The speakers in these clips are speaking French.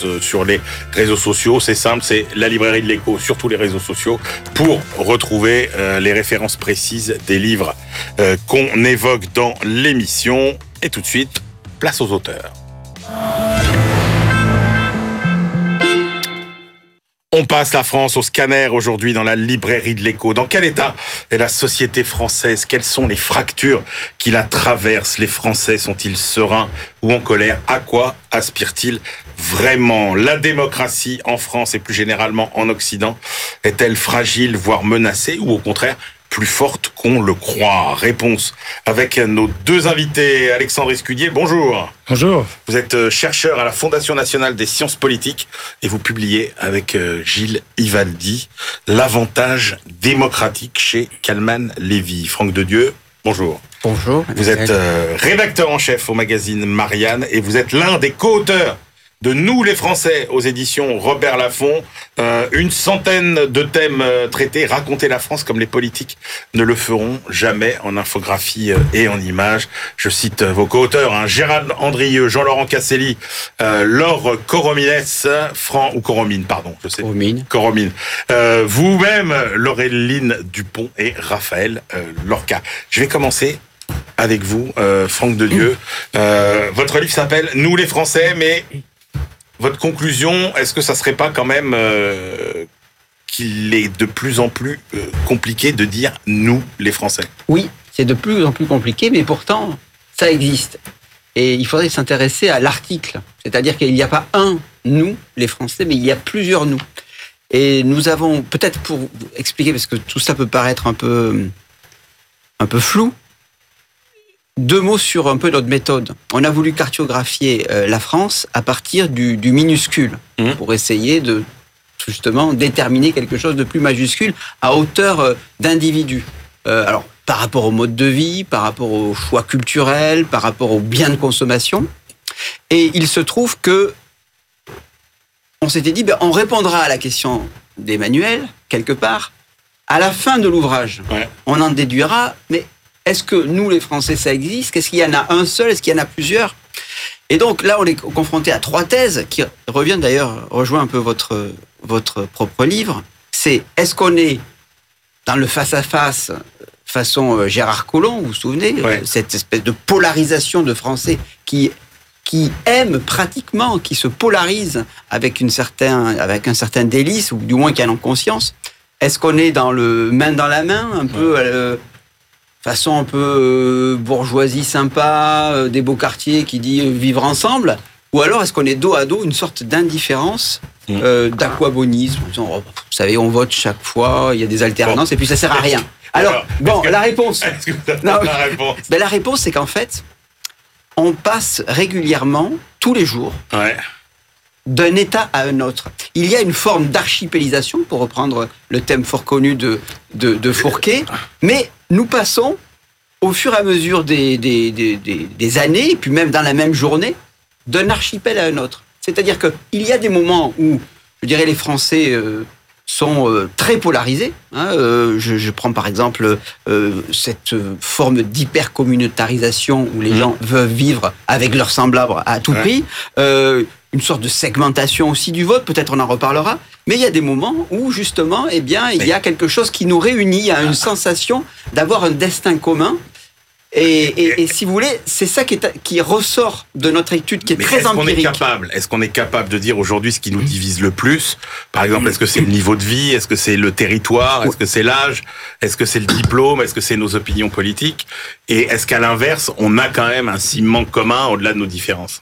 compte sur les réseaux sociaux. C'est simple, c'est la librairie de l'Écho sur tous les réseaux sociaux pour retrouver les références précises des livres qu'on évoque dans l'émission. Et tout de suite, place aux auteurs. On passe la France au scanner aujourd'hui dans la librairie de l'Écho. Dans quel état est la société française? Quelles sont les fractures qui la traversent? Les Français sont-ils sereins ou en colère? À quoi aspirent-ils vraiment? La démocratie en France et plus généralement en Occident est-elle fragile, voire menacée, ou au contraire plus forte qu'on le croit? Réponse avec nos deux invités. Alexandre Escudier, bonjour. Bonjour. Vous êtes chercheur à la Fondation nationale des sciences politiques et vous publiez avec Gilles Ivaldi L'avantage démocratique chez Calman Lévy. Franck Dedieu, bonjour. Bonjour. Vous êtes rédacteur en chef au magazine Marianne et vous êtes l'un des co-auteurs de Nous les Français aux éditions Robert Laffont. Une centaine de thèmes traités, raconter la France comme les politiques ne le feront jamais, en infographie et en images. Je cite vos co-auteurs, Gérald Andrieux, Jean-Laurent Casselli, Laure Coromines, Coromine, je sais. Coromine. Vous-même, Laureline Dupont et Raphaël Lorca. Je vais commencer avec vous, Franck Dedieu. Votre livre s'appelle Nous les Français, mais votre conclusion, est-ce que ça serait pas quand même qu'il est de plus en plus compliqué de dire « nous, les Français » ? Oui, c'est de plus en plus compliqué, mais pourtant, ça existe. Et il faudrait s'intéresser à l'article. C'est-à-dire qu'il n'y a pas un « nous, les Français », mais il y a plusieurs « nous ». Et nous avons, peut-être pour vous expliquer, parce que tout ça peut paraître un peu flou, deux mots sur un peu notre méthode. On a voulu cartographier la France à partir du minuscule, pour essayer de, justement, déterminer quelque chose de plus majuscule à hauteur d'individus. Alors, par rapport au mode de vie, par rapport aux choix culturels, par rapport aux biens de consommation. Et il se trouve que on s'était dit, on répondra à la question d'Emmanuel, quelque part, à la fin de l'ouvrage. Ouais. On en déduira, mais est-ce que nous, les Français, ça existe? Est-ce qu'il y en a un seul? Est-ce qu'il y en a plusieurs? Et donc là, on est confronté à trois thèses qui rejoignent un peu votre propre livre. C'est, est-ce qu'on est dans le face-à-face façon Gérard Collomb, vous vous souvenez, cette espèce de polarisation de Français qui aiment pratiquement, qui se polarisent avec un certain délice, ou du moins qui en ont conscience? Est-ce qu'on est dans le main dans la main, un peu façon un peu bourgeoisie sympa, des beaux quartiers qui dit vivre ensemble? Ou alors est-ce qu'on est dos à dos, une sorte d'indifférence, d'aquabonisme? Vous savez, on vote chaque fois, il y a des alternances, et puis ça sert à rien. Alors, la réponse... Est-ce que vous avez la réponse? La réponse, c'est qu'en fait, on passe régulièrement, tous les jours, d'un état à un autre. Il y a une forme d'archipélisation, pour reprendre le thème fort connu de Fourquet, mais nous passons, au fur et à mesure des années, et puis même dans la même journée, d'un archipel à un autre. C'est-à-dire qu'il y a des moments où, je dirais, les Français sont très polarisés. Je prends par exemple cette forme d'hyper-communautarisation où les gens veulent vivre avec leurs semblables à tout prix. Une sorte de segmentation aussi du vote, peut-être on en reparlera, mais il y a des moments où justement, il y a quelque chose qui nous réunit, il y a une sensation d'avoir un destin commun, et si vous voulez, c'est ça qui ressort de notre étude, qui est très empirique. Est-ce qu'on est capable de dire aujourd'hui ce qui nous divise le plus? Par exemple, est-ce que c'est le niveau de vie? Est-ce que c'est le territoire? Est-ce que c'est l'âge? Est-ce que c'est le diplôme? Est-ce que c'est nos opinions politiques? Et est-ce qu'à l'inverse, on a quand même un ciment commun au-delà de nos différences?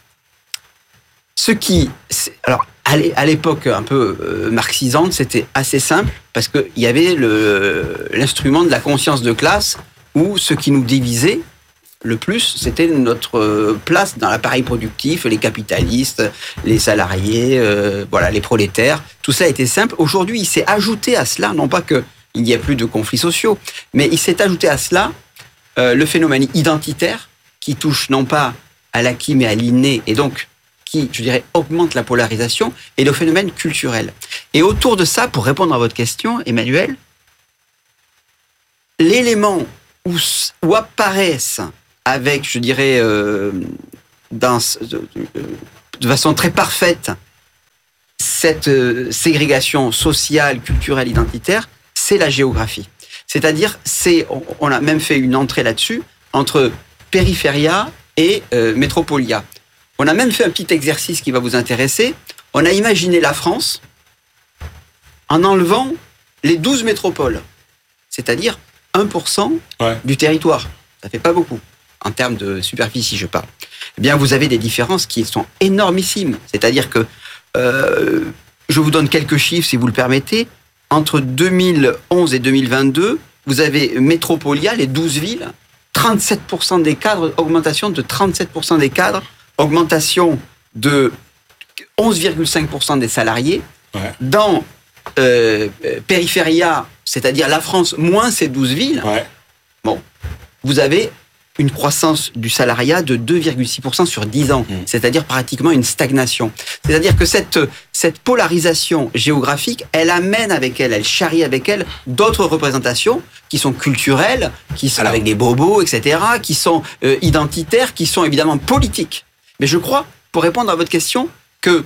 Alors, à l'époque un peu marxisante, c'était assez simple, parce qu'il y avait l'instrument de la conscience de classe, où ce qui nous divisait le plus, c'était notre place dans l'appareil productif, les capitalistes, les salariés, les prolétaires. Tout ça était simple. Aujourd'hui, il s'est ajouté à cela, non pas qu'il n'y ait plus de conflits sociaux, mais il s'est ajouté à cela le phénomène identitaire, qui touche non pas à l'acquis, mais à l'inné, et donc qui, je dirais, augmente la polarisation, et le phénomène culturel. Et autour de ça, pour répondre à votre question, Emmanuel, l'élément où apparaissent avec, je dirais, de façon très parfaite, cette ségrégation sociale, culturelle, identitaire, c'est la géographie. C'est-à-dire, on a même fait une entrée là-dessus, entre périphéria et métropolia. On a même fait un petit exercice qui va vous intéresser. On a imaginé la France en enlevant les 12 métropoles, c'est-à-dire 1% du territoire. Ça fait pas beaucoup, en termes de superficie, je parle. Eh bien, vous avez des différences qui sont énormissimes. C'est-à-dire que, je vous donne quelques chiffres, si vous le permettez. Entre 2011 et 2022, vous avez Métropolia, les 12 villes, 37% des cadres, augmentation de 37% des cadres, augmentation de 11,5% des salariés. Ouais. Dans périphéria, c'est-à-dire la France, moins ces 12 villes, bon, vous avez une croissance du salariat de 2,6% sur 10 ans, c'est-à-dire pratiquement une stagnation. C'est-à-dire que cette polarisation géographique, elle amène avec elle, elle charrie avec elle d'autres représentations qui sont culturelles, qui sont avec des bobos, etc., qui sont identitaires, qui sont évidemment politiques. Mais je crois, pour répondre à votre question, que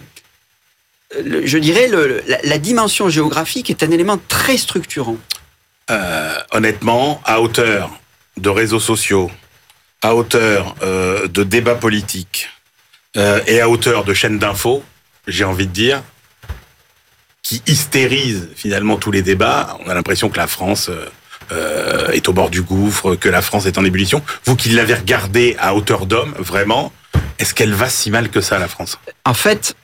je dirais la dimension géographique est un élément très structurant. Honnêtement, à hauteur de réseaux sociaux, à hauteur de débats politiques et à hauteur de chaînes d'infos, j'ai envie de dire, qui hystérisent finalement tous les débats. On a l'impression que la France est au bord du gouffre, que la France est en ébullition. Vous qui l'avez regardée à hauteur d'homme, vraiment, est-ce qu'elle va si mal que ça, la France ? En fait,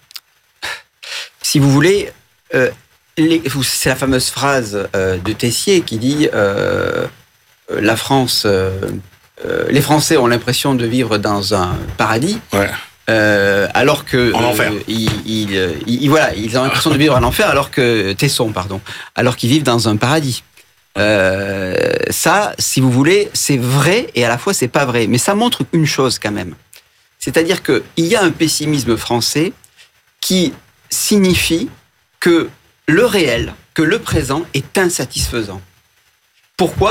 si vous voulez, c'est la fameuse phrase de Tessier qui dit la France... les Français ont l'impression de vivre dans un paradis, alors que en enfer. Ils ont l'impression de vivre en enfer, alors qu'ils vivent dans un paradis. Ça, si vous voulez, c'est vrai et à la fois c'est pas vrai. Mais ça montre une chose quand même, c'est-à-dire que il y a un pessimisme français qui signifie que le réel, que le présent est insatisfaisant. Pourquoi ?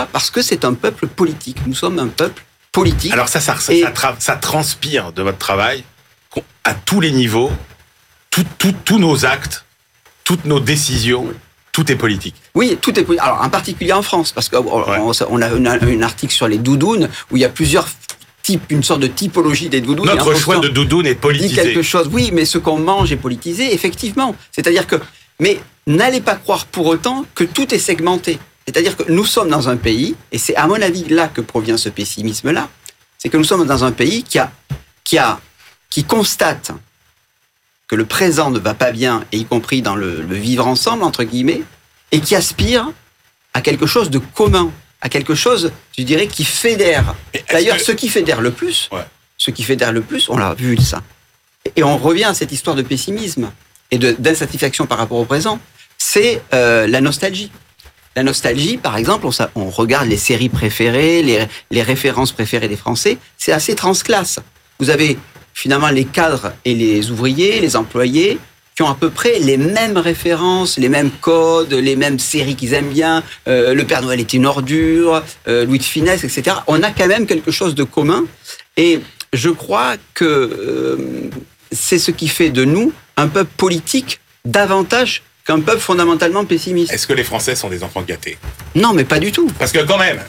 Parce que c'est un peuple politique. Nous sommes un peuple politique. Alors ça transpire de votre travail à tous les niveaux, tous nos actes, toutes nos décisions, tout est politique. Oui, tout est politique. Alors en particulier en France, parce qu'on a un article sur les doudounes où il y a plusieurs types, une sorte de typologie des doudounes. Notre choix de doudoune est politisé. Dit quelque chose. Oui, mais ce qu'on mange est politisé, effectivement. C'est-à-dire que, mais n'allez pas croire pour autant que tout est segmenté. C'est-à-dire que nous sommes dans un pays, et c'est à mon avis là que provient ce pessimisme-là, c'est que nous sommes dans un pays qui constate que le présent ne va pas bien, et y compris dans le vivre ensemble, entre guillemets, et qui aspire à quelque chose de commun, à quelque chose, je dirais, qui fédère. D'ailleurs, ce qui fédère le plus, on l'a vu ça. Et on revient à cette histoire de pessimisme et d'insatisfaction par rapport au présent, c'est la nostalgie. La nostalgie, par exemple, on regarde les séries préférées, les références préférées des Français, c'est assez transclasse. Vous avez finalement les cadres et les ouvriers, les employés, qui ont à peu près les mêmes références, les mêmes codes, les mêmes séries qu'ils aiment bien. Le Père Noël est une ordure, Louis de Funès, etc. On a quand même quelque chose de commun. Et je crois que c'est ce qui fait de nous un peuple politique davantage qu'un peuple fondamentalement pessimiste. Est-ce que les Français sont des enfants gâtés ? Non, mais pas du tout. Parce que quand même,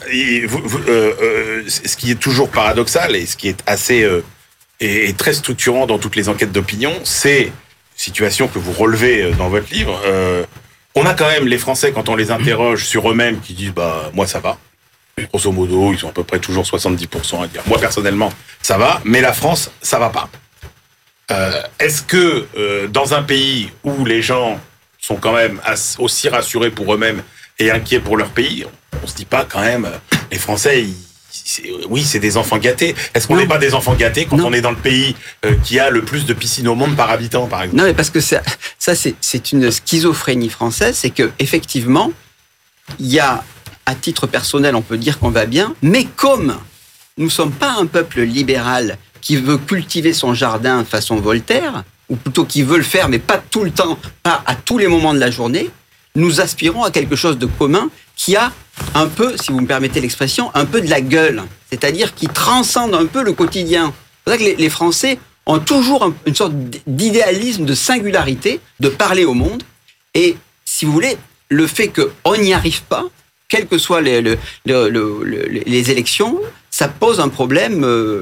ce qui est toujours paradoxal et ce qui est assez et très structurant dans toutes les enquêtes d'opinion, c'est situation que vous relevez dans votre livre. On a quand même les Français, quand on les interroge sur eux-mêmes, qui disent moi ça va. Grosso modo, ils sont à peu près toujours 70% à dire moi personnellement ça va, mais la France ça va pas. Est-ce que dans un pays où les gens sont quand même aussi rassurés pour eux-mêmes et inquiets pour leur pays, on se dit pas quand même, les Français, c'est des enfants gâtés. Est-ce qu'on n'est pas des enfants gâtés quand on est dans le pays qui a le plus de piscines au monde par habitant, par exemple ? Non, mais parce que ça c'est une schizophrénie française, c'est que effectivement, il y a, à titre personnel, on peut dire qu'on va bien, mais comme nous sommes pas un peuple libéral qui veut cultiver son jardin façon Voltaire, ou plutôt qui veut le faire, mais pas tout le temps, pas à tous les moments de la journée, nous aspirons à quelque chose de commun qui a un peu, si vous me permettez l'expression, un peu de la gueule, c'est-à-dire qui transcende un peu le quotidien. C'est pour ça que les Français ont toujours une sorte d'idéalisme, de singularité, de parler au monde. Et si vous voulez, le fait qu'on n'y arrive pas, quelles que soient les élections, ça pose un problème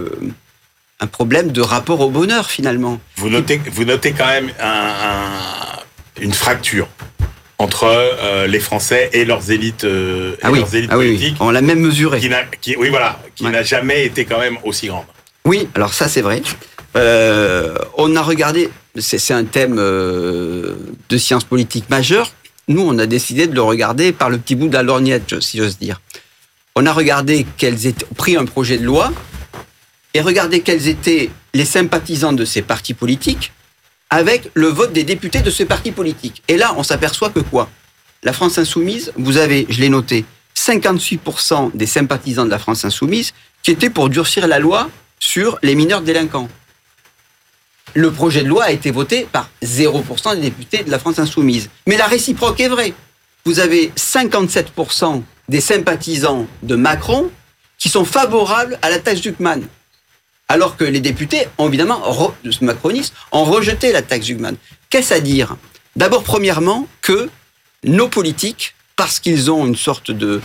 de rapport au bonheur, finalement. Vous notez quand même une fracture entre les Français et leurs élites, politiques. Oui. On l'a même mesuré. Qui n'a jamais été quand même aussi grande. Oui, alors ça c'est vrai. On a regardé, c'est un thème de sciences politiques majeures. Nous, on a décidé de le regarder par le petit bout de la lorgnette, si j'ose dire. On a regardé pris un projet de loi et regardé quels étaient les sympathisants de ces partis politiques avec le vote des députés de ces partis politiques. Et là, on s'aperçoit que quoi ? La France Insoumise, vous avez, je l'ai noté, 58% des sympathisants de la France Insoumise qui étaient pour durcir la loi sur les mineurs délinquants. Le projet de loi a été voté par 0% des députés de la France Insoumise. Mais la réciproque est vraie. Vous avez 57% des sympathisants de Macron qui sont favorables à la taxe Zuckman. Alors que les députés, macronistes, ont rejeté la taxe Zuckman. Qu'est-ce à dire ? D'abord, premièrement, que nos politiques, parce qu'ils ont une sorte de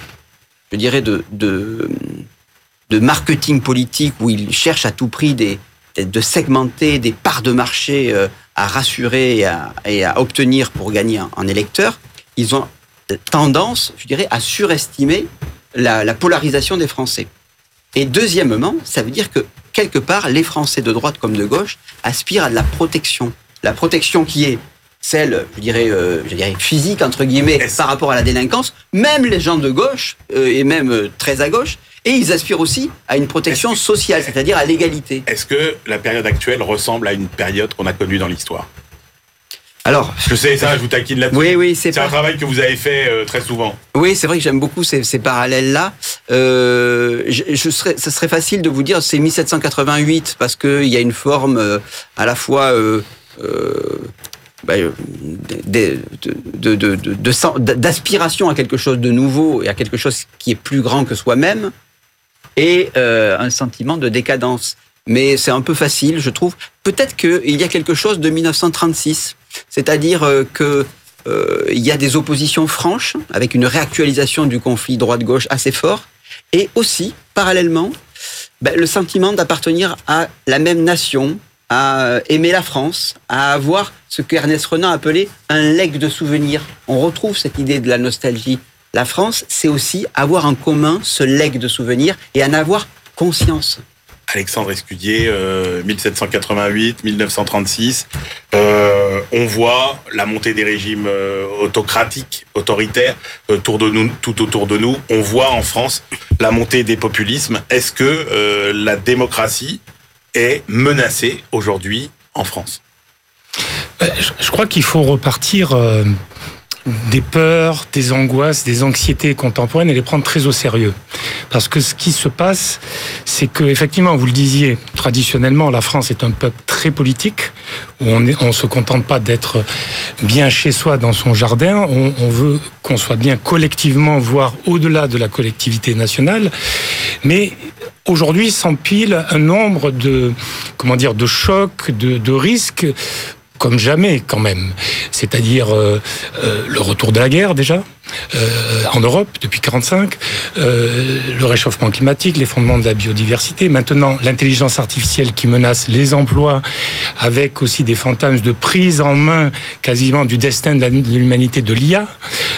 marketing politique où ils cherchent à tout prix de segmenter des parts de marché à rassurer et à obtenir pour gagner un électeur, ils ont tendance, à surestimer la polarisation des Français. Et deuxièmement, ça veut dire que, quelque part, les Français de droite comme de gauche aspirent à de la protection. La protection qui est celle, je dirais physique, entre guillemets, par rapport à la délinquance, même les gens de gauche, et même très à gauche, et ils aspirent aussi à une protection sociale, c'est-à-dire à l'égalité. Est-ce que la période actuelle ressemble à une période qu'on a connue dans l'histoire ? Alors, je sais, ça, je vous taquine là-dessus. Oui, c'est un travail que vous avez fait très souvent. Oui, c'est vrai que j'aime beaucoup ces parallèles-là. Ce serait facile de vous dire c'est 1788 parce qu'il y a une forme à la fois d'aspiration à quelque chose de nouveau et à quelque chose qui est plus grand que soi-même, et un sentiment de décadence. Mais c'est un peu facile, je trouve. Peut-être qu'il y a quelque chose de 1936, c'est-à-dire que il y a des oppositions franches, avec une réactualisation du conflit droite-gauche assez fort, et aussi, parallèlement, le sentiment d'appartenir à la même nation, à aimer la France, à avoir ce qu'Ernest Renan appelait un legs de souvenirs. On retrouve cette idée de la nostalgie. La France, c'est aussi avoir en commun ce legs de souvenirs et en avoir conscience. Alexandre Escudier, 1788, 1936, on voit la montée des régimes autocratiques, autoritaires, tout autour de nous. On voit en France la montée des populismes. Est-ce que la démocratie est menacée aujourd'hui en France ? Je crois qu'il faut repartir des peurs, des angoisses, des anxiétés contemporaines et les prendre très au sérieux. Parce que ce qui se passe, c'est que, effectivement, vous le disiez, traditionnellement, la France est un peuple très politique, où on se contente pas d'être bien chez soi dans son jardin, on veut qu'on soit bien collectivement, voire au-delà de la collectivité nationale. Mais aujourd'hui s'empile un nombre de chocs, de risques, comme jamais quand même. C'est-à-dire le retour de la guerre déjà, en Europe depuis 1945, le réchauffement climatique, l'effondrement de la biodiversité, maintenant l'intelligence artificielle qui menace les emplois, avec aussi des fantasmes de prise en main quasiment du destin de l'humanité de l'IA,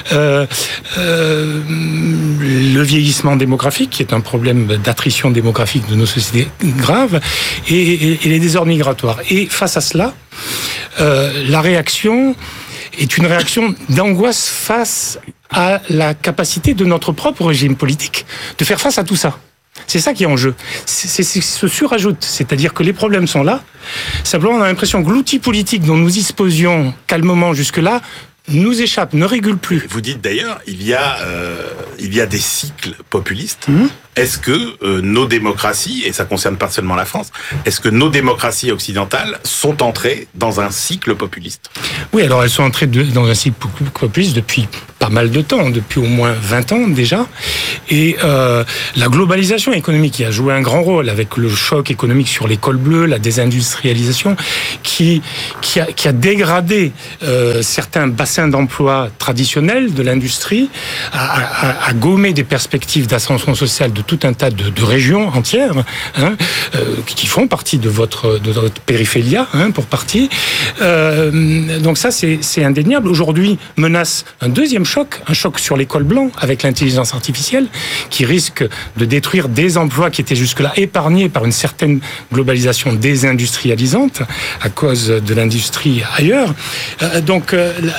le vieillissement démographique qui est un problème d'attrition démographique de nos sociétés grave, et les désordres migratoires. Et face à cela, la réaction est une réaction d'angoisse face à la capacité de notre propre régime politique de faire face à tout ça. C'est ça qui est en jeu. C'est se surajoute, c'est-à-dire que les problèmes sont là. Simplement, on a l'impression que l'outil politique dont nous disposions calmement jusque-là nous échappe, ne régule plus. Vous dites d'ailleurs, il y a des cycles populistes. Est-ce que nos démocraties, et ça concerne pas seulement la France, est-ce que nos démocraties occidentales sont entrées dans un cycle populiste ? Oui, alors elles sont entrées dans un cycle populiste depuis pas mal de temps, depuis au moins 20 ans déjà. Et la globalisation économique qui a joué un grand rôle avec le choc économique sur les cols bleus, la désindustrialisation, qui a dégradé certains bassins d'emploi traditionnels de l'industrie, a gommé des perspectives d'ascension sociale de tout un tas de régions entières, qui font partie de votre périphéria, pour partie. Donc ça, c'est indéniable. Aujourd'hui, menace un deuxième choc, un choc sur les cols blancs avec l'intelligence artificielle, qui risque de détruire des emplois qui étaient jusque-là épargnés par une certaine globalisation désindustrialisante à cause de l'industrie ailleurs. Donc,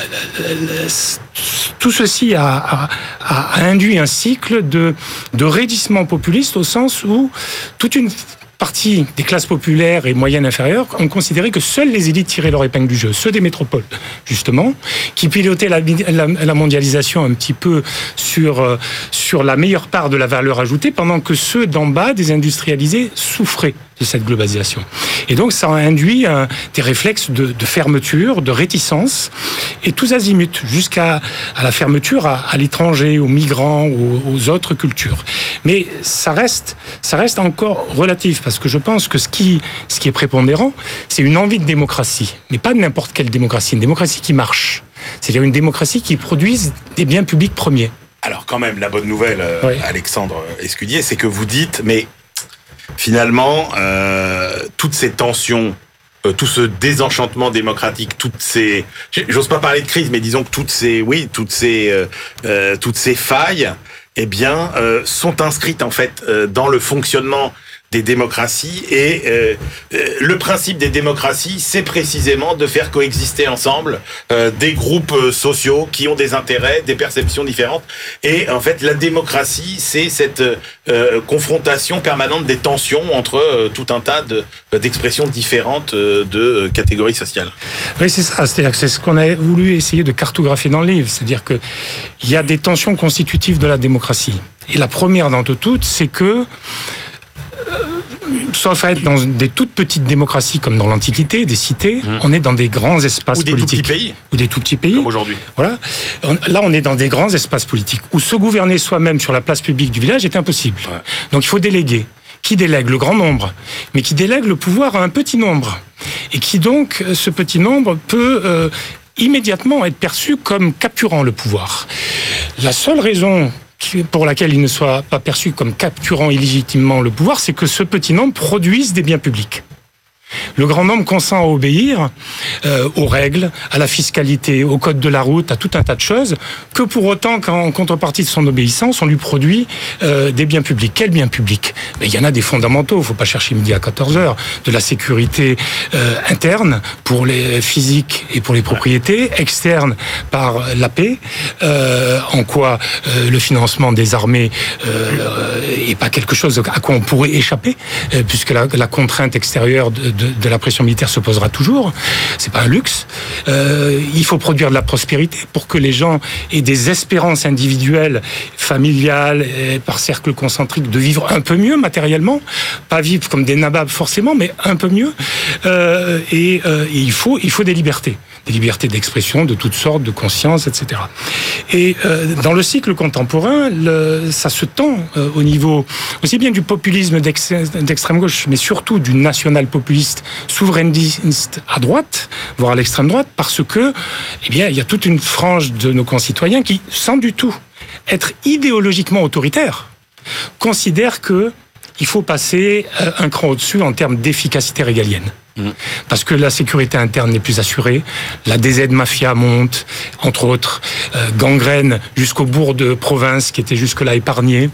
tout ceci a induit un cycle de raidissement populiste au sens où toute une partie des classes populaires et moyennes inférieures ont considéré que seules les élites tiraient leur épingle du jeu, ceux des métropoles, justement, qui pilotaient la mondialisation un petit peu sur la meilleure part de la valeur ajoutée, pendant que ceux d'en bas, des industrialisés, souffraient de cette globalisation. Et donc, ça a induit des réflexes de fermeture, de réticence, et tous azimuts, jusqu'à la fermeture à l'étranger, aux migrants, aux autres cultures. Mais ça reste encore relatif, parce que je pense que ce qui est prépondérant, c'est une envie de démocratie, mais pas de n'importe quelle démocratie, une démocratie qui marche. C'est-à-dire une démocratie qui produise des biens publics premiers. Alors quand même, la bonne nouvelle, oui. Alexandre Escudier, c'est que vous dites, mais finalement, toutes ces tensions, tout ce désenchantement démocratique, j'ose pas parler de crise, mais disons que toutes ces failles, eh bien, sont inscrites en fait dans le fonctionnement des démocraties, et le principe des démocraties, c'est précisément de faire coexister ensemble des groupes sociaux qui ont des intérêts, des perceptions différentes, et en fait la démocratie, c'est cette confrontation permanente des tensions entre tout un tas d'expressions différentes de catégories sociales. Oui, c'est ça, c'est-à-dire que c'est ce qu'on a voulu essayer de cartographier dans le livre, c'est-à-dire que il y a des tensions constitutives de la démocratie, et la première d'entre toutes, c'est que sauf à être dans des toutes petites démocraties comme dans l'Antiquité, des cités, on est dans des grands espaces politiques. Ou des tout petits pays. Comme aujourd'hui. Voilà. Là, on est dans des grands espaces politiques où se gouverner soi-même sur la place publique du village est impossible. Ouais. Donc il faut déléguer. Qui délègue? Le grand nombre. Mais qui délègue le pouvoir à un petit nombre. Et qui donc, ce petit nombre peut immédiatement être perçu comme capturant le pouvoir. La seule raison pour laquelle il ne soit pas perçu comme capturant illégitimement le pouvoir, c'est que ce petit nombre produise des biens publics. Le grand nombre consent à obéir aux règles, à la fiscalité, au code de la route, à tout un tas de choses, que pour autant qu'en contrepartie de son obéissance, on lui produit des biens publics. Quels biens publics? Il y en a des fondamentaux, il ne faut pas chercher midi à 14h, de la sécurité interne pour les physiques et pour les propriétés, externe par la paix, en quoi le financement des armées n'est pas quelque chose à quoi on pourrait échapper, puisque la contrainte extérieure de la pression militaire se posera toujours. C'est pas un luxe. Il faut produire de la prospérité pour que les gens aient des espérances individuelles, familiales, par cercle concentrique, de vivre un peu mieux matériellement, pas vivre comme des nababs forcément, mais un peu mieux. Et il faut des libertés d'expression de toutes sortes, de conscience, etc. Et dans le cycle contemporain, ça se tend au niveau aussi bien du populisme d'extrême gauche, mais surtout du national-populiste souverainiste à droite, voire à l'extrême droite, parce que, il y a toute une frange de nos concitoyens qui, sans du tout être idéologiquement autoritaires, considèrent que il faut passer un cran au-dessus en termes d'efficacité régalienne. Parce que la sécurité interne n'est plus assurée, la DZ mafia monte, entre autres, gangrène jusqu'au bourg de province qui était jusque-là épargné,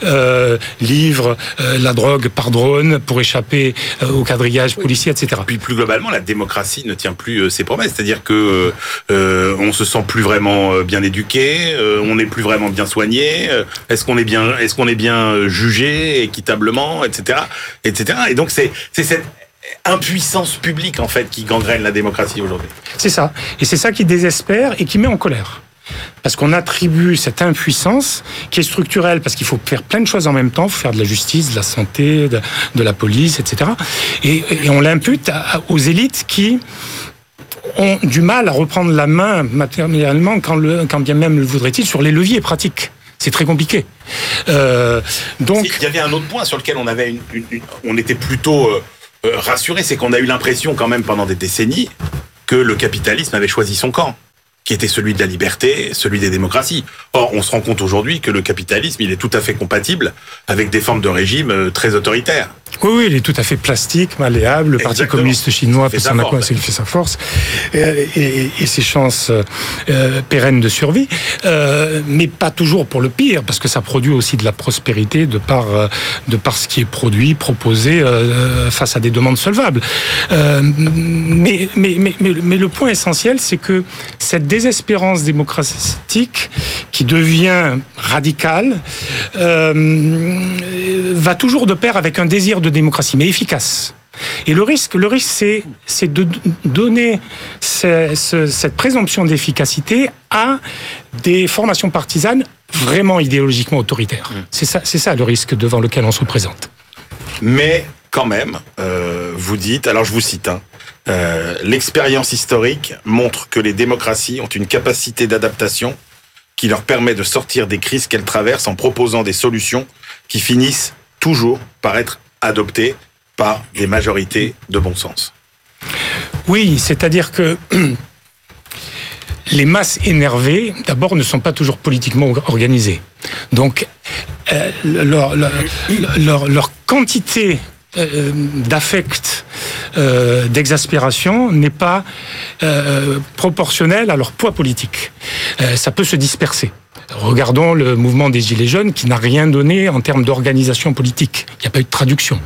livre la drogue par drone pour échapper au quadrillage policier, etc. Puis plus globalement, la démocratie ne tient plus ses promesses, c'est-à-dire que on se sent plus vraiment bien éduqué, on n'est plus vraiment bien soigné, est-ce qu'on est bien jugé équitablement, etc., etc. Et donc c'est cette impuissance publique, en fait, qui gangrène la démocratie aujourd'hui. C'est ça. Et c'est ça qui désespère et qui met en colère. Parce qu'on attribue cette impuissance qui est structurelle, parce qu'il faut faire plein de choses en même temps, il faut faire de la justice, de la santé, de la police, etc. Et on l'impute aux élites qui ont du mal à reprendre la main matériellement, quand bien même le voudraient-ils, sur les leviers pratiques. C'est très compliqué. Donc, il y avait un autre point sur lequel on était plutôt rassuré, c'est qu'on a eu l'impression quand même pendant des décennies que le capitalisme avait choisi son camp, qui était celui de la liberté, celui des démocraties. Or, on se rend compte aujourd'hui que le capitalisme, il est tout à fait compatible avec des formes de régime très autoritaires. Oui, il est tout à fait plastique, malléable. Le Parti communiste chinois fait sa force et ses chances pérennes de survie, mais pas toujours pour le pire, parce que ça produit aussi de la prospérité de par ce qui est produit, proposé face à des demandes solvables. Mais le point essentiel, c'est que cette désespérance démocratique qui devient radicale va toujours de pair avec un désir de démocratie, mais efficace. Et le risque, c'est de donner cette présomption d'efficacité à des formations partisanes vraiment idéologiquement autoritaires. C'est ça le risque devant lequel on se présente. Mais quand même, vous dites, alors je vous cite, l'expérience historique montre que les démocraties ont une capacité d'adaptation qui leur permet de sortir des crises qu'elles traversent en proposant des solutions qui finissent toujours par être adoptées par des majorités de bon sens. Oui, c'est-à-dire que les masses énervées, d'abord, ne sont pas toujours politiquement organisées. Donc, leur quantité d'affect, d'exaspération n'est pas proportionnelle à leur poids politique. Ça peut se disperser. Regardons le mouvement des Gilets jaunes qui n'a rien donné en termes d'organisation politique. Il n'y a pas eu de traduction.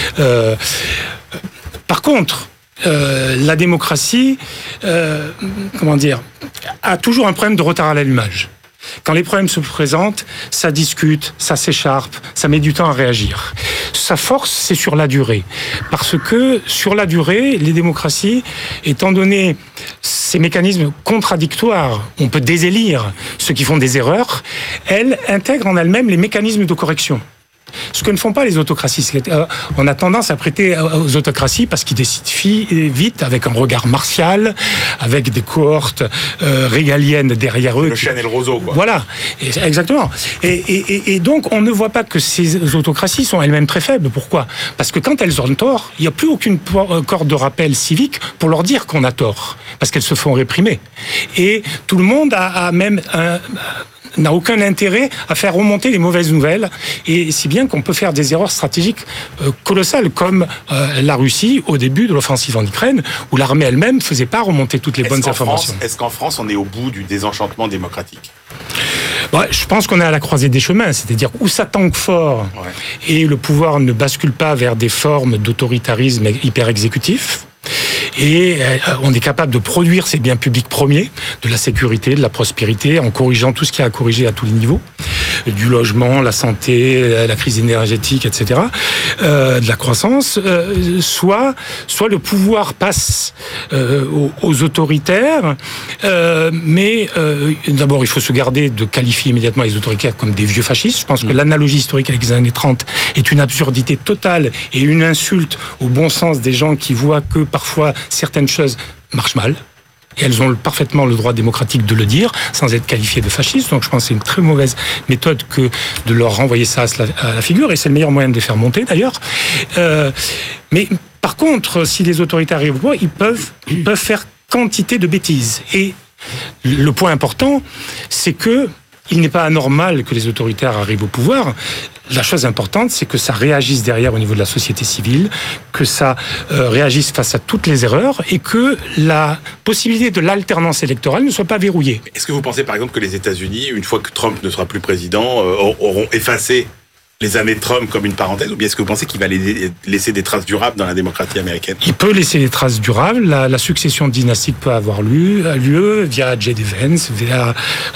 Par contre, la démocratie, a toujours un problème de retard à l'allumage. Quand les problèmes se présentent, ça discute, ça s'écharpe, ça met du temps à réagir. Sa force, c'est sur la durée. Parce que, sur la durée, les démocraties, étant donné ces mécanismes contradictoires, on peut désélire ceux qui font des erreurs, elles intègrent en elles-mêmes les mécanismes de correction. Ce que ne font pas les autocraties. On a tendance à prêter aux autocraties parce qu'ils décident vite, avec un regard martial, avec des cohortes régaliennes derrière eux. Le chêne et le roseau, quoi. Voilà, exactement. Et donc, on ne voit pas que ces autocraties sont elles-mêmes très faibles. Pourquoi ? Parce que quand elles ont tort, il n'y a plus aucune corde de rappel civique pour leur dire qu'on a tort, parce qu'elles se font réprimer. Et tout le monde n'a aucun intérêt à faire remonter les mauvaises nouvelles, et si bien qu'on peut faire des erreurs stratégiques colossales, comme la Russie au début de l'offensive en Ukraine, où l'armée elle-même ne faisait pas remonter toutes les bonnes informations. Est-ce qu'en France, on est au bout du désenchantement démocratique ? Je pense qu'on est à la croisée des chemins, c'est-à-dire où ça tangue fort, et le pouvoir ne bascule pas vers des formes d'autoritarisme hyper-exécutif. Et on est capable de produire ces biens publics premiers, de la sécurité, de la prospérité, en corrigeant tout ce qu'il y a à corriger à tous les niveaux, du logement, la santé, la crise énergétique, etc., de la croissance, soit le pouvoir passe aux autoritaires, mais d'abord il faut se garder de qualifier immédiatement les autoritaires comme des vieux fascistes. Je pense que l'analogie historique avec les années 30 est une absurdité totale et une insulte au bon sens des gens qui voient que parfois certaines choses marchent mal. Et elles ont parfaitement le droit démocratique de le dire, sans être qualifiées de fascistes. Donc je pense que c'est une très mauvaise méthode que de leur renvoyer ça à la figure, et c'est le meilleur moyen de les faire monter d'ailleurs. Mais par contre, si les autoritaires arrivent au pouvoir, ils peuvent faire quantité de bêtises. Et le point important, c'est que il n'est pas anormal que les autoritaires arrivent au pouvoir. La chose importante, c'est que ça réagisse derrière au niveau de la société civile, que ça réagisse face à toutes les erreurs, et que la possibilité de l'alternance électorale ne soit pas verrouillée. Est-ce que vous pensez par exemple que les États-Unis, une fois que Trump ne sera plus président, auront effacé les années de Trump comme une parenthèse, ou bien est-ce que vous pensez qu'il va laisser des traces durables dans la démocratie américaine ? Il peut laisser des traces durables. La succession dynastique peut avoir lieu via J.D. Vance, via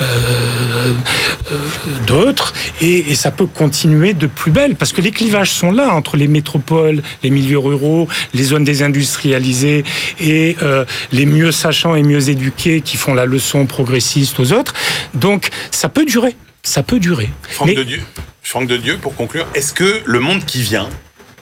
d'autres, et ça peut continuer de plus belle, parce que les clivages sont là entre les métropoles, les milieux ruraux, les zones désindustrialisées et les mieux sachants et mieux éduqués qui font la leçon progressiste aux autres. Donc ça peut durer. Ça peut durer. Franck de Dieu, pour conclure, est-ce que le monde qui vient,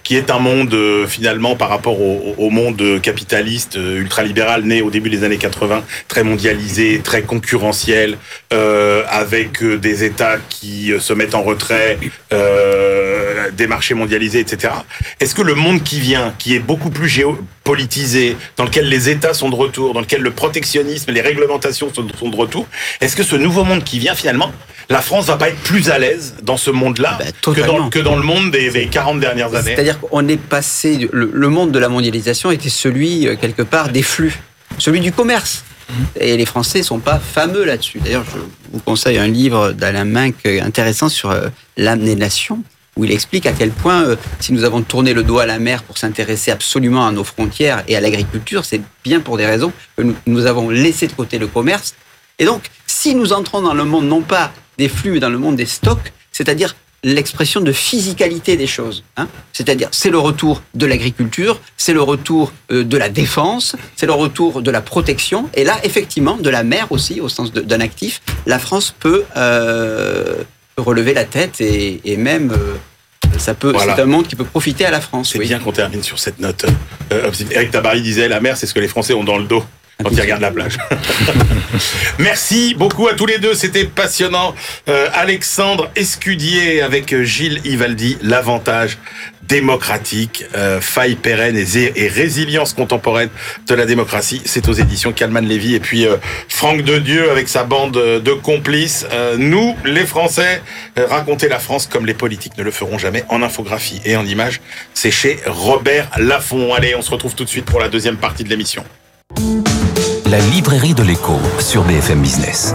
qui est un monde finalement par rapport au monde capitaliste ultralibéral né au début des années 80, très mondialisé, très concurrentiel, avec des États qui se mettent en retrait, des marchés mondialisés, etc. Est-ce que le monde qui vient, qui est beaucoup plus géopolitisé, dans lequel les États sont de retour, dans lequel le protectionnisme, les réglementations sont de retour, est-ce que ce nouveau monde qui vient finalement, la France va pas être plus à l'aise dans ce monde-là que dans le monde des 40 dernières années? C'est-à-dire qu'on est passé... Le monde de la mondialisation était celui, quelque part, des flux, celui du commerce. Et les Français ne sont pas fameux là-dessus. D'ailleurs, je vous conseille un livre d'Alain Minck intéressant sur l'âme des nations, où il explique à quel point, si nous avons tourné le dos à la mer pour s'intéresser absolument à nos frontières et à l'agriculture, c'est bien pour des raisons que nous avons laissé de côté le commerce. Et donc, si nous entrons dans le monde, non pas des flux, mais dans le monde des stocks, c'est-à-dire l'expression de physicalité des choses. C'est-à-dire, c'est le retour de l'agriculture, c'est le retour de la défense, c'est le retour de la protection. Et là, effectivement, de la mer aussi, au sens d'un actif, la France peut relever la tête et même... ça peut, voilà. C'est un monde qui peut profiter à la France. C'est bien qu'on termine sur cette note. Éric Tabarly disait, la mer, c'est ce que les Français ont dans le dos quand ils regardent la plage. Merci beaucoup à tous les deux, c'était passionnant. Alexandre Escudier avec Gilles Ivaldi, l'avantage démocratique, faille pérenne et résilience contemporaine de la démocratie. C'est aux éditions Calman Lévy. Et puis Franck Dedieu avec sa bande de complices. Nous, les Français, raconter la France comme les politiques ne le feront jamais, en infographie et en images. C'est chez Robert Laffont. Allez, on se retrouve tout de suite pour la deuxième partie de l'émission. La librairie de l'écho sur BFM Business.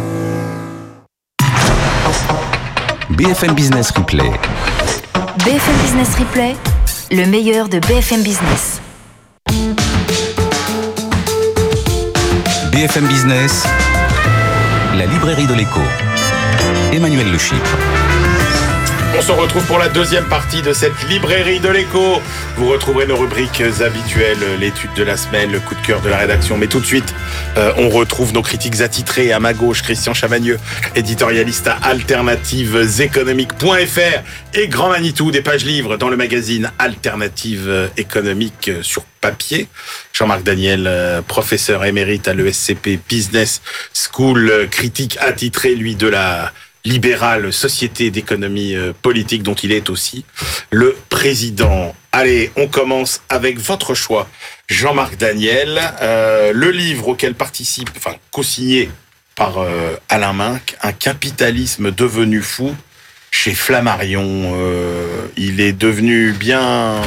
BFM Business Replay. BFM Business Replay, le meilleur de BFM Business. BFM Business, la librairie de l'écho. Emmanuel Le Chypre. On se retrouve pour la deuxième partie de cette librairie de l'écho. Vous retrouverez nos rubriques habituelles, l'étude de la semaine, le coup de cœur de la rédaction. Mais tout de suite, on retrouve nos critiques attitrés. À ma gauche, Christian Chavagneux, éditorialiste à alternativeséconomiques.fr et Grand Manitou, des pages livres dans le magazine Alternative économique sur papier. Jean-Marc Daniel, professeur émérite à l'ESCP Business School, critique attitré, lui, de la libérale société d'économie politique dont il est aussi le président. Allez, on commence avec votre choix, Jean-Marc Daniel. Le livre auquel participe, co-signé par Alain Minck, Un capitalisme devenu fou, chez Flammarion. Il est devenu bien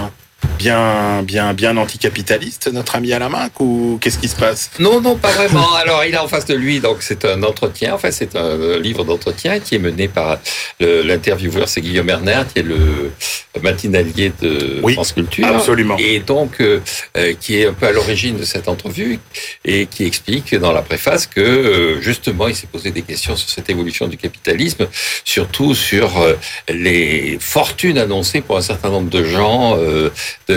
anticapitaliste, notre ami Alain Minck, ou qu'est-ce qui se passe? Non, pas vraiment. Alors, il a en face de lui, donc c'est un entretien, c'est un livre d'entretien qui est mené par l'intervieweur, c'est Guillaume Erner, qui est le matinalier de France Culture. Absolument. Et donc, qui est un peu à l'origine de cette entrevue et qui explique dans la préface que, justement, il s'est posé des questions sur cette évolution du capitalisme, surtout sur les fortunes annoncées pour un certain nombre de gens, de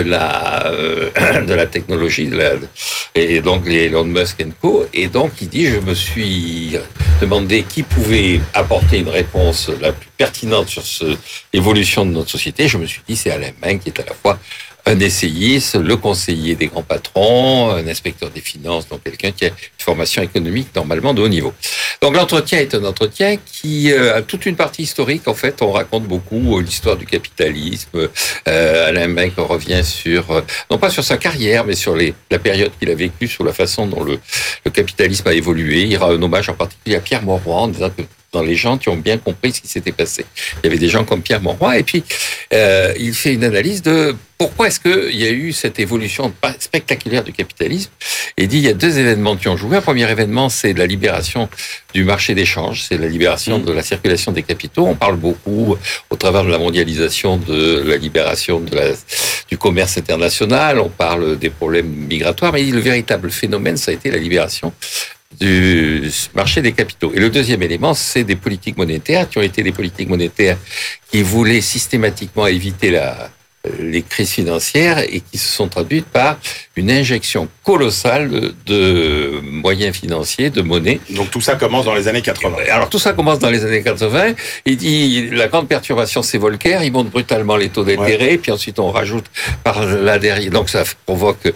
la technologie, et donc les Elon Musk & Co. Et donc, il dit, je me suis demandé qui pouvait apporter une réponse la plus pertinente sur l'évolution de notre société. Je me suis dit, c'est Alain Minck, qui est à la fois un essayiste, le conseiller des grands patrons, un inspecteur des finances, donc quelqu'un qui a une formation économique normalement de haut niveau. Donc l'entretien est un entretien qui a toute une partie historique. En fait, on raconte beaucoup l'histoire du capitalisme. Alain Minck revient non pas sur sa carrière, mais sur la période qu'il a vécue, sur la façon dont le capitalisme a évolué. Il rend un hommage en particulier à Pierre Mauroy, en disant que dans les gens qui ont bien compris ce qui s'était passé. Il y avait des gens comme Pierre Mauroy, et puis il fait une analyse de pourquoi est-ce qu'il y a eu cette évolution spectaculaire du capitalisme. Et il dit, il y a deux événements qui ont joué. Un premier événement, c'est la libération du marché d'échange, c'est la libération de la circulation des capitaux. On parle beaucoup, au travers de la mondialisation, de la libération du commerce international, on parle des problèmes migratoires, mais le véritable phénomène, ça a été la libération du marché des capitaux. Et le deuxième élément, c'est des politiques monétaires qui ont été des politiques monétaires qui voulaient systématiquement éviter les crises financières et qui se sont traduites par une injection colossale de moyens financiers, de monnaie. Donc tout ça commence dans les années 80. Alors tout ça commence dans les années 80. Il dit la grande perturbation, c'est Volcker. Il monte brutalement les taux d'intérêt, puis ensuite on rajoute par là derrière. Donc ça provoque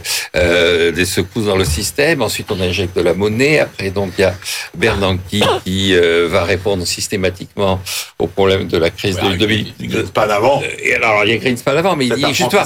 des secousses dans le système. Ensuite on injecte de la monnaie. Après donc il y a Bernanke qui va répondre systématiquement au problème de la crise de 2000. Greenspan avant. Et alors il y a Greenspan avant, mais il dit justement.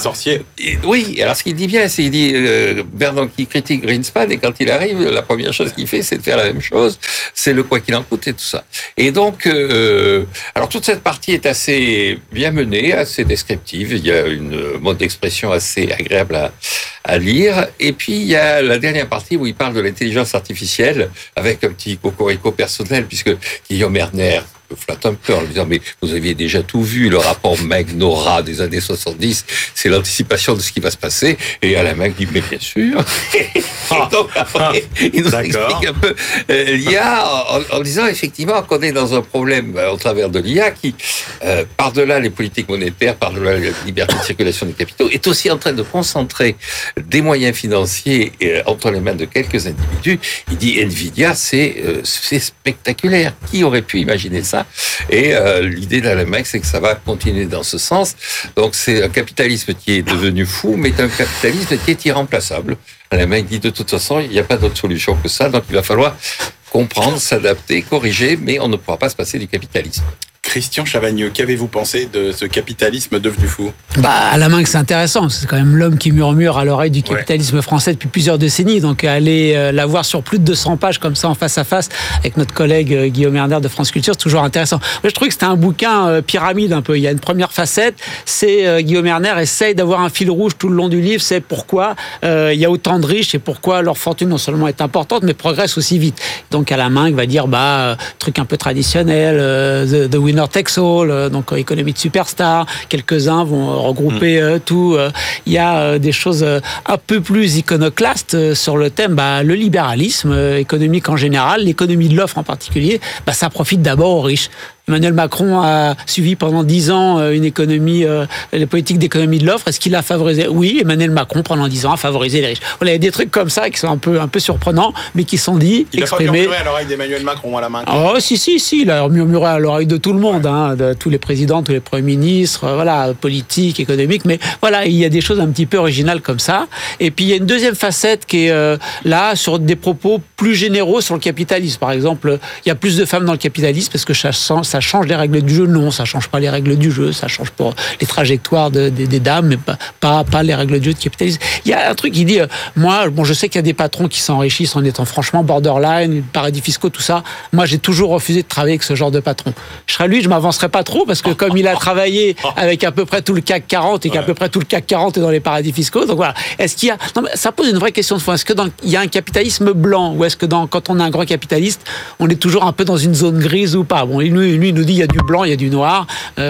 Oui, alors ce qu'il dit bien, c'est qu'il dit Bernanke critique Greenspan et quand il arrive, la première chose qu'il fait, c'est de faire la même chose. C'est le quoi qu'il en coûte et tout ça. Et donc, alors toute cette partie est assez bien menée, assez descriptive. Il y a une mode d'expression assez agréable à lire. Et puis il y a la dernière partie où il parle de l'intelligence artificielle avec un petit cocorico personnel, puisque Guillaume Erner flatte un peu en lui disant mais vous aviez déjà tout vu, le rapport Meg-Nora des années 70, c'est l'anticipation de ce qui va se passer. Et Alain Meg dit mais bien sûr. Et donc après, il nous explique un peu l'IA en disant effectivement qu'on est dans un problème au travers de l'IA qui, par-delà les politiques monétaires, par-delà la liberté de circulation des capitaux, est aussi en train de concentrer des moyens financiers entre les mains de quelques individus. Il dit Nvidia, c'est spectaculaire. Qui aurait pu imaginer ça? Et l'idée d'Alain Meg, c'est que ça va continuer dans ce sens. Donc c'est un capitalisme qui est devenu fou, mais un capitalisme qui est irremplaçable. Alain Meg dit de toute façon, il n'y a pas d'autre solution que ça, donc il va falloir comprendre, s'adapter, corriger, mais on ne pourra pas se passer du capitalisme. Christian Chavagneux, qu'avez-vous pensé de ce capitalisme devenu fou ? Alain Meg, c'est intéressant. C'est quand même l'homme qui murmure à l'oreille du capitalisme français depuis plusieurs décennies. Donc, aller l'avoir sur plus de 200 pages comme ça, en face à face, avec notre collègue Guillaume Erner de France Culture, c'est toujours intéressant. Moi, je trouvais que c'était un bouquin pyramide un peu. Il y a une première facette, c'est Guillaume Erner essaye d'avoir un fil rouge tout le long du livre, c'est pourquoi il y a autant de riches et pourquoi leur fortune non seulement est importante, mais progresse aussi vite. Donc, Alain Meg va dire, truc un peu traditionnel, the winner takes all, donc économie de superstar. Quelques-uns vont regrouper tout. Il y a des choses un peu plus iconoclastes sur le thème, le libéralisme économique en général, l'économie de l'offre en particulier, ça profite d'abord aux riches. Emmanuel Macron a suivi pendant 10 ans une économie, les politiques d'économie de l'offre. Est-ce qu'il a favorisé ? Oui, Emmanuel Macron pendant 10 ans a favorisé les riches. Voilà, il y a des trucs comme ça qui sont un peu surprenants, mais qui sont dits, il exprimés. Il a pas murmuré à l'oreille d'Emmanuel Macron à la main. Oh, si, il a murmuré à l'oreille de tout le monde, de tous les présidents, tous les premiers ministres, politiques, économiques. Mais voilà, il y a des choses un petit peu originales comme ça. Et puis il y a une deuxième facette qui est là sur des propos plus généraux sur le capitalisme. Par exemple, il y a plus de femmes dans le capitalisme parce que ça change les règles du jeu. Non, ça change pas les règles du jeu. Ça change pour les trajectoires des dames, mais pas les règles du jeu de capitalisme. Il y a un truc qui dit, je sais qu'il y a des patrons qui s'enrichissent en étant franchement borderline, paradis fiscaux, tout ça. Moi, j'ai toujours refusé de travailler avec ce genre de patron. Je serais lui, je m'avancerais pas trop parce que comme il a travaillé avec à peu près tout le CAC 40 et qu'à peu près tout le CAC 40 est dans les paradis fiscaux, donc voilà. Est-ce qu'il y a... Non, mais ça pose une vraie question de fond. Est-ce que il y a un capitalisme blanc ou est-ce que quand on est un grand capitaliste, on est toujours un peu dans une zone grise ou pas? Bon, lui, il nous dit il y a du blanc, il y a du noir.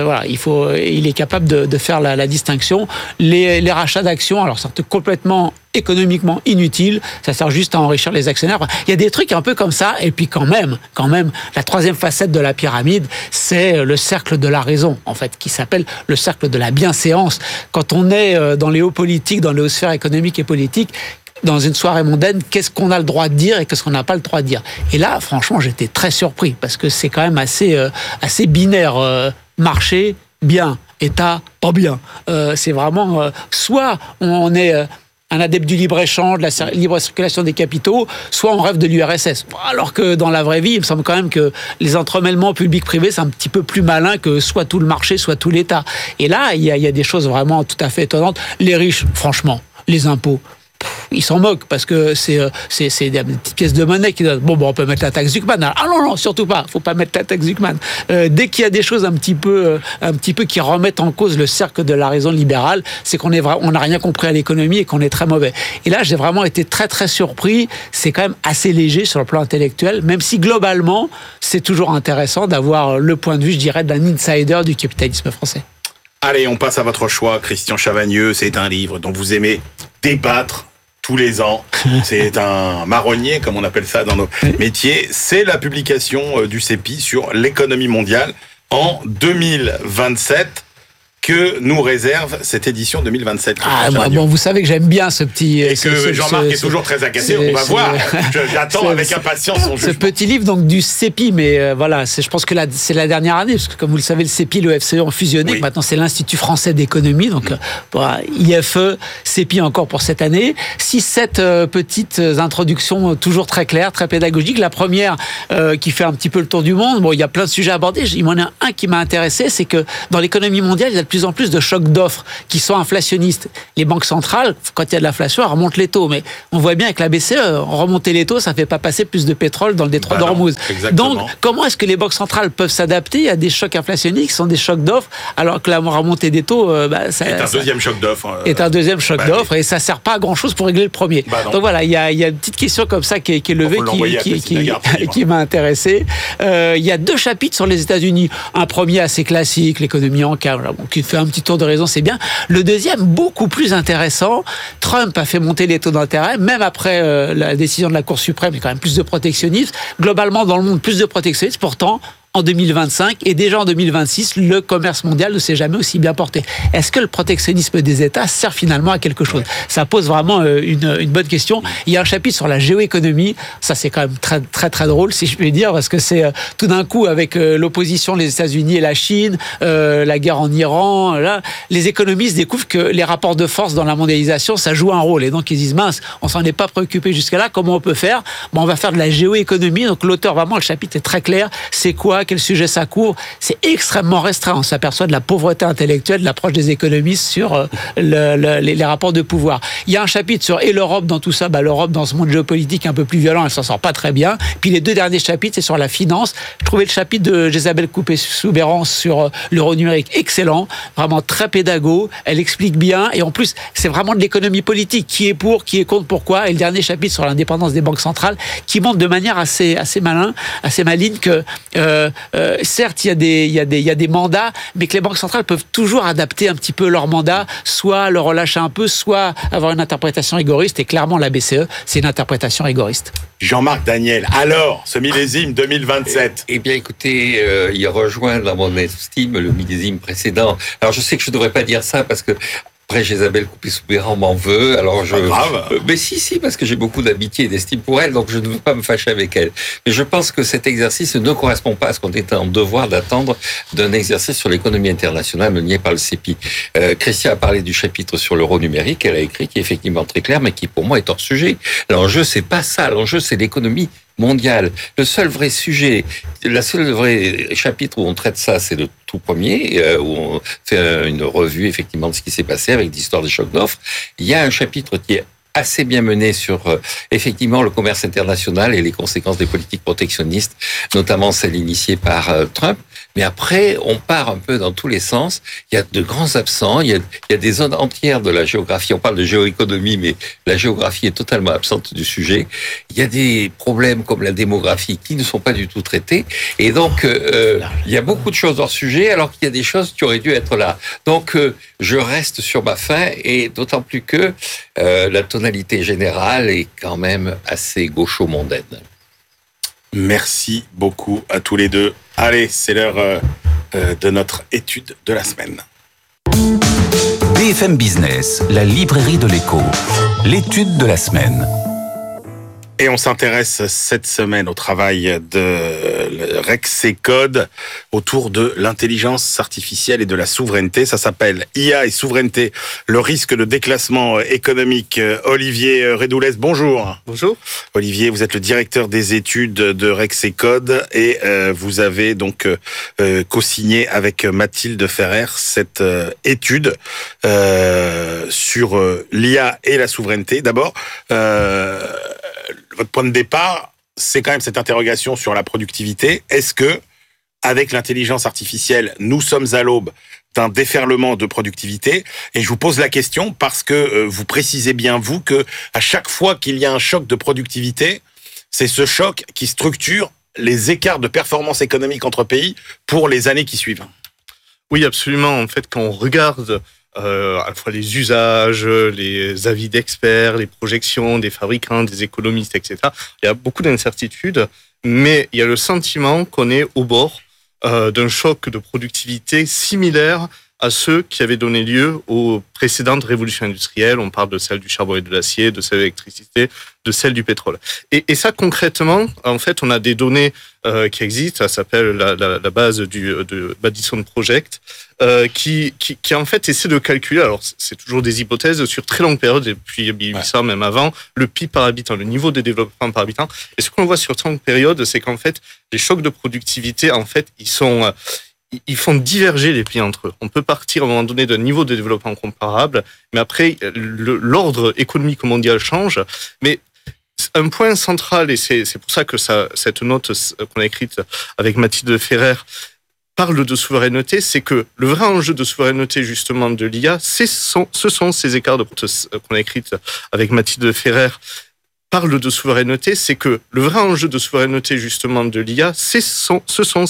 Il est capable de faire la distinction. Les rachats d'actions, alors c'est complètement économiquement inutile, ça sert juste à enrichir les actionnaires. Il y a des trucs un peu comme ça, et puis quand même, la troisième facette de la pyramide, c'est le cercle de la raison, en fait, qui s'appelle le cercle de la bienséance. Quand on est dans les hauts politiques, dans les hautes sphères économiques et politiques, dans une soirée mondaine, qu'est-ce qu'on a le droit de dire et qu'est-ce qu'on n'a pas le droit de dire. Et là, franchement, j'étais très surpris, parce que c'est quand même assez binaire. Marché, bien. État, pas bien. C'est vraiment... soit on est... un adepte du libre-échange, de la libre circulation des capitaux, soit on rêve de l'URSS. Alors que dans la vraie vie, il me semble quand même que les entremêlements public-privé, c'est un petit peu plus malin que soit tout le marché, soit tout l'État. Et là, il y a des choses vraiment tout à fait étonnantes. Les riches, franchement, les impôts, ils s'en moquent parce que c'est des petites pièces de monnaie qui donnent. Bon, on peut mettre la taxe Zuckman. Ah non, surtout pas. Faut pas mettre la taxe Zuckman. Dès qu'il y a des choses un petit peu qui remettent en cause le cercle de la raison libérale, c'est qu'on n'a rien compris à l'économie et qu'on est très mauvais. Et là, j'ai vraiment été très très surpris. C'est quand même assez léger sur le plan intellectuel, même si globalement, c'est toujours intéressant d'avoir le point de vue, je dirais, d'un insider du capitalisme français. Allez, on passe à votre choix, Christian Chavagneux. C'est un livre dont vous aimez débattre tous les ans. C'est un marronnier, comme on appelle ça dans nos métiers. C'est la publication du CEPI sur l'économie mondiale en 2027. que nous réserve cette édition 2027. Bon, vous savez que j'aime bien ce petit... Et que Jean-Marc est toujours très agacé, on va voir. J'attends avec impatience son jugement. Ce petit livre donc du CEPI, mais voilà, je pense que c'est la dernière année, parce que comme vous le savez, le CEPI et le FCE ont fusionné, oui. Maintenant c'est l'Institut français d'économie, donc IFE, CEPI encore pour cette année. 6-7 petites introductions toujours très claires, très pédagogiques. La première qui fait un petit peu le tour du monde, il y a plein de sujets abordés, il y en a un qui m'a intéressé, c'est que dans l'économie mondiale, il y a de plus en plus de chocs d'offres qui sont inflationnistes. Les banques centrales, quand il y a de l'inflation, elles remontent les taux. Mais on voit bien avec la BCE, remonter les taux, ça ne fait pas passer plus de pétrole dans le détroit d'Ormuz. Donc, comment est-ce que les banques centrales peuvent s'adapter à des chocs inflationnistes qui sont des chocs d'offres, alors que la remontée des taux, deuxième choc d'offres. Est un deuxième choc d'offres, et ça ne sert pas à grand-chose pour régler le premier. Donc voilà, il y a une petite question comme ça qui est levée, qui m'a intéressé. Il y a 2 chapitres sur les États-Unis. Un premier assez classique, l'économie en cas, qui fait un petit tour de raison, c'est bien. Le deuxième, beaucoup plus intéressant, Trump a fait monter les taux d'intérêt, même après la décision de la Cour suprême, il y a quand même plus de protectionnisme. Globalement, dans le monde, plus de protectionnisme. Pourtant, en 2025 et déjà en 2026, le commerce mondial ne s'est jamais aussi bien porté. Est-ce que le protectionnisme des États sert finalement à quelque chose ? Ça pose vraiment une bonne question. Il y a un chapitre sur la géoéconomie. Ça, c'est quand même très, très, très drôle, si je puis dire, parce que c'est tout d'un coup, avec l'opposition, les États-Unis et la Chine, la guerre en Iran, là, les économistes découvrent que les rapports de force dans la mondialisation, ça joue un rôle. Et donc, ils disent, mince, on s'en est pas préoccupé jusqu'à là, comment on peut faire ? On va faire de la géoéconomie. Donc, l'auteur, vraiment, le chapitre est très clair. C'est quoi ? Quel sujet ça couvre? C'est extrêmement restreint. On s'aperçoit de la pauvreté intellectuelle de l'approche des économistes sur les rapports de pouvoir. Il y a un chapitre sur et l'Europe dans tout ça. L'Europe, dans ce monde géopolitique un peu plus violent, elle s'en sort pas très bien. Puis les 2 derniers chapitres, c'est sur la finance. Je trouvais le chapitre de Isabelle Coupé-Soubeyran sur l'euro numérique excellent, vraiment très pédago. Elle explique bien, et en plus, c'est vraiment de l'économie politique. Qui est pour, qui est contre, pourquoi. Et le dernier chapitre sur l'indépendance des banques centrales, qui montre de manière assez maligne que certes, il y a des mandats, mais que les banques centrales peuvent toujours adapter un petit peu leur mandat, soit le relâcher un peu, soit avoir une interprétation rigoriste. Et clairement, la BCE, c'est une interprétation rigoriste. Jean-Marc Daniel, alors, ce millésime 2027 ? Eh bien, écoutez, il rejoint dans mon estime le millésime précédent. Alors, je sais que je ne devrais pas dire ça parce que après, Isabelle Coupé-Soubeyran m'en veut, alors je... Pas grave. Mais si, parce que j'ai beaucoup d'amitié et d'estime pour elle, donc je ne veux pas me fâcher avec elle. Mais je pense que cet exercice ne correspond pas à ce qu'on est en devoir d'attendre d'un exercice sur l'économie internationale mené par le CEPI. Christian a parlé du chapitre sur l'euro numérique, qu'elle a écrit, qui est effectivement très clair, mais qui pour moi est hors sujet. L'enjeu, c'est pas ça, l'enjeu, c'est l'économie mondiale. Le seul vrai sujet, la seule vrai chapitre où on traite ça, c'est le tout premier, où on fait une revue effectivement de ce qui s'est passé avec l'histoire des chocs d'offres. Il y a un chapitre qui est assez bien mené sur effectivement le commerce international et les conséquences des politiques protectionnistes, notamment celles initiées par Trump. Mais après, on part un peu dans tous les sens. Il y a de grands absents. Il y a des zones entières de la géographie. On parle de géoéconomie, mais la géographie est totalement absente du sujet. Il y a des problèmes comme la démographie qui ne sont pas du tout traités. Et donc, il y a beaucoup de choses hors sujet, alors qu'il y a des choses qui auraient dû être là. Donc, je reste sur ma faim, et d'autant plus que la tonalité générale est quand même assez gaucho-mondaine. Merci beaucoup à tous les deux. Allez, c'est l'heure de notre étude de la semaine. BFM Business, la librairie de l'écho. L'étude de la semaine. Et on s'intéresse cette semaine au travail de Rexecode autour de l'intelligence artificielle et de la souveraineté. Ça s'appelle IA et souveraineté, le risque de déclassement économique. Olivier Redoulès, bonjour. Bonjour. Olivier, vous êtes le directeur des études de Rexecode et vous avez donc co-signé avec Mathilde Ferrer cette étude sur l'IA et la souveraineté. D'abord, votre point de départ, c'est quand même cette interrogation sur la productivité. Est-ce que, avec l'intelligence artificielle, nous sommes à l'aube d'un déferlement de productivité? Et je vous pose la question parce que vous précisez bien, vous, que à chaque fois qu'il y a un choc de productivité, c'est ce choc qui structure les écarts de performance économique entre pays pour les années qui suivent. Oui, absolument. En fait, quand on regarde à la fois les usages, les avis d'experts, les projections des fabricants, des économistes, etc. Il y a beaucoup d'incertitudes, mais il y a le sentiment qu'on est au bord d'un choc de productivité similaire à ceux qui avaient donné lieu aux précédentes révolutions industrielles. On parle de celle du charbon et de l'acier, de celle de l'électricité, de celle du pétrole. Et ça, concrètement, en fait, on a des données qui existent. Ça s'appelle la base de Madison Project, qui en fait essaie de calculer. Alors, c'est toujours des hypothèses sur très longue période, depuis 1800 même avant, le PIB par habitant, le niveau de développement par habitant. Et ce qu'on voit sur très longue période, c'est qu'en fait, les chocs de productivité, en fait, ils font diverger les pays entre eux. On peut partir à un moment donné d'un niveau de développement comparable, mais après, l'ordre économique mondial change. Mais un point central, et c'est pour ça que cette note qu'on a écrite avec Mathilde Ferrer parle de souveraineté, c'est que le vrai enjeu de souveraineté justement de l'IA, ce sont ces écarts de qu'on a écrite avec Mathilde Ferrer parle de souveraineté, c'est que le vrai enjeu de souveraineté justement de l'IA, ce sont